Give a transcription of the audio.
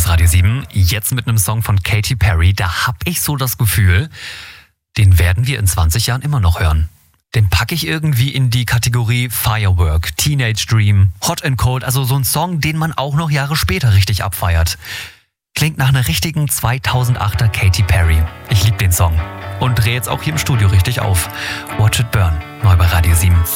Radio 7. Jetzt mit einem Song von Katy Perry. Da hab ich so das Gefühl, den werden wir in 20 Jahren immer noch hören. Den packe ich irgendwie in die Kategorie Firework, Teenage Dream, Hot and Cold. Also so ein Song, den man auch noch Jahre später richtig abfeiert. Klingt nach einer richtigen 2008er Katy Perry. Ich liebe den Song. Und drehe jetzt auch hier im Studio richtig auf. Watch It Burn, neu bei Radio 7.